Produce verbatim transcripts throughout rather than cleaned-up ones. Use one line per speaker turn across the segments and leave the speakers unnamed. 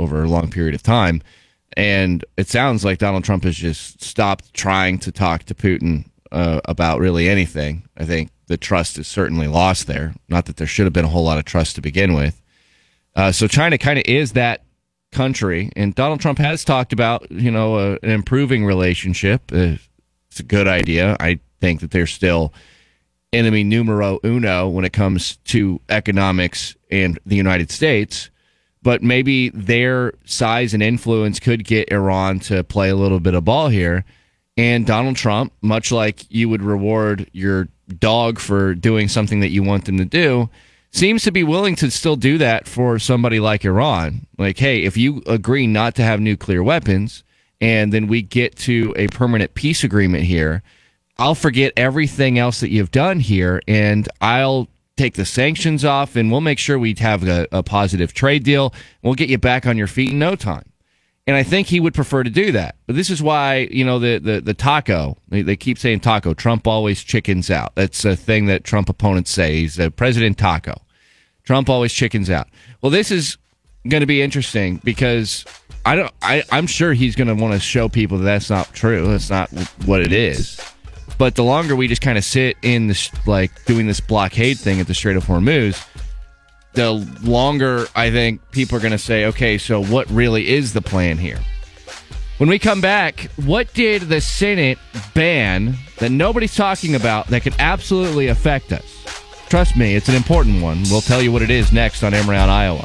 over a long period of time. And it sounds like Donald Trump has just stopped trying to talk to Putin uh, about really anything. I think the trust is certainly lost there. Not that there should have been a whole lot of trust to begin with. Uh, so China kind of is that country. And Donald Trump has talked about, you know, a, an improving relationship. Uh, it's a good idea. I think that they're still enemy numero uno when it comes to economics and the United States. But maybe their size and influence could get Iran to play a little bit of ball here. And Donald Trump, much like you would reward your dog for doing something that you want them to do, seems to be willing to still do that for somebody like Iran. Like, hey, if you agree not to have nuclear weapons and then we get to a permanent peace agreement here, I'll forget everything else that you've done here and I'll take the sanctions off and we'll make sure we have a, a positive trade deal. We'll get you back on your feet in no time. And I think he would prefer to do that. But this is why, you know, the, the, the taco, they, they keep saying taco. Trump always chickens out. That's a thing that Trump opponents say. He's a President Taco. Trump always chickens out. Well, this is going to be interesting because I don't. I, I'm sure he's going to want to show people that that's not true. That's not what it is. But the longer we just kind of sit in this, like doing this blockade thing at the Strait of Hormuz, the longer I think people are going to say, okay, so what really is the plan here? When we come back, what did the Senate ban that nobody's talking about that could absolutely affect us? Trust me, it's an important one. We'll tell you what it is next on M Round Iowa.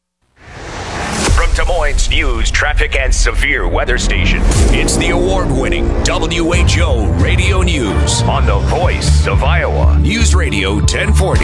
From Des Moines News, traffic, and severe weather station, it's the award-winning W H O Radio News on the voice of Iowa. News Radio ten forty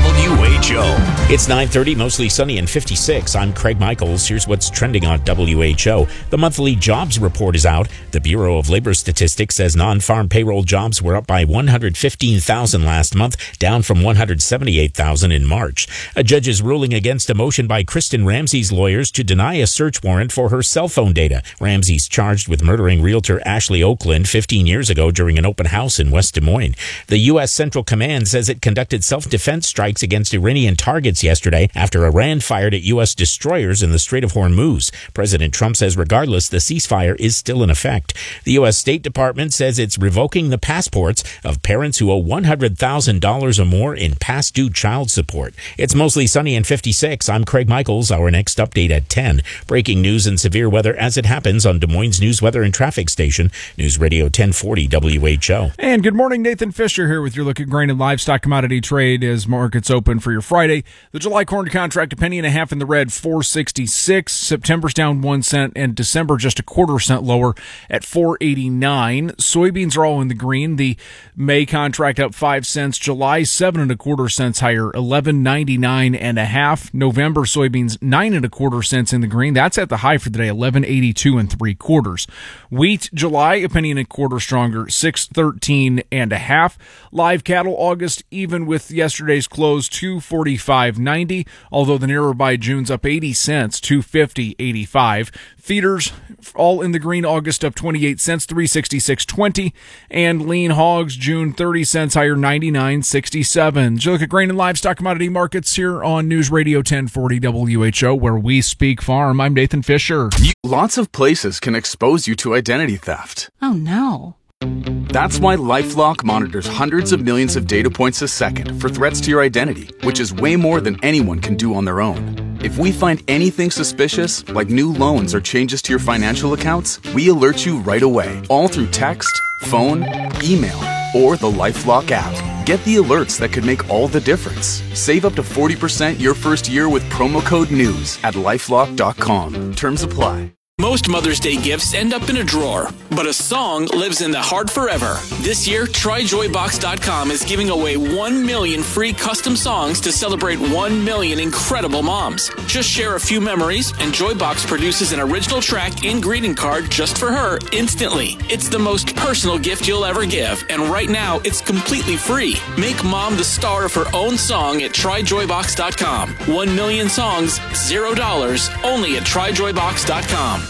W H O.
It's nine thirty, mostly sunny and fifty-six. I'm Craig Michaels. Here's what's trending on W H O. The monthly jobs report is out. The Bureau of Labor Statistics says non-farm payroll jobs were up by one hundred fifteen thousand last month, down from one hundred seventy-eight thousand in March. A judge is ruling against a motion by Kristen Ramsey's lawyers to deny a search warrant for her cell phone data. Ramsey's charged with murdering realtor Ashley Oakland fifteen years ago during an open house in West Des Moines. The U S. Central Command says it conducted self-defense strikes against Iranian targets yesterday after Iran fired at U S destroyers in the Strait of Hormuz. President Trump says regardless, the ceasefire is still in effect. The U S. State Department says it's revoking the passports of parents who owe one hundred thousand dollars or more in past due child support. It's mostly sunny and fifty-six. I'm Craig Michaels. Our next update at ten. Breaking news and severe weather as it happens on Des Moines News Weather and Traffic Station, News Radio ten forty W H O.
And good morning, Nathan Fisher here with your look at grain and livestock commodity trade as markets open for your Friday. The July corn contract a penny and a half in the red, four sixty-six. September's down one cent, and December just a quarter cent lower at four eighty-nine. Soybeans are all in the green. The May contract up five cents. July seven and a quarter cents higher, eleven ninety-nine and a half. November soybeans nine and a quarter cents in the green. That's at the high for the day, eleven eighty-two and three quarters. Wheat July a penny and a quarter stronger, six thirteen and a half. Live cattle August even with yesterday's close, two forty-five ninety. Although the nearer by June's up eighty cents, two fifty eighty-five. Feeders all in the green, August up twenty-eight cents, three sixty-six twenty. And lean hogs June thirty cents higher, ninety-nine sixty-seven. Did you look at grain and livestock commodity markets here on News Radio ten forty W H O, where we speak farm. I'm Nathan Fisher.
Lots of places can expose you to identity theft.
Oh no.
That's why LifeLock monitors hundreds of millions of data points a second for threats to your identity, which is way more than anyone can do on their own. If we find anything suspicious, like new loans or changes to your financial accounts, we alert you right away, all through text, phone, email, or the LifeLock app. Get the alerts that could make all the difference. Save up to forty percent your first year with promo code NEWS at lifelock dot com. Terms apply.
Most Mother's Day gifts end up in a drawer, but a song lives in the heart forever. This year, Try Joy Box dot com is giving away one million free custom songs to celebrate one million incredible moms. Just share a few memories, and Joybox produces an original track and greeting card just for her instantly. It's the most personal gift you'll ever give, and right now, it's completely free. Make mom the star of her own song at Try Joy Box dot com. One million songs, zero dollars, only at Try Joy Box dot com.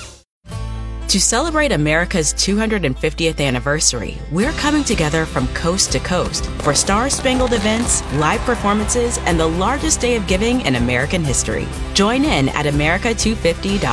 To celebrate America's two hundred fiftieth anniversary, we're coming together from coast to coast for star-spangled events, live performances, and the largest day of giving in American history. Join in at America two fifty dot com.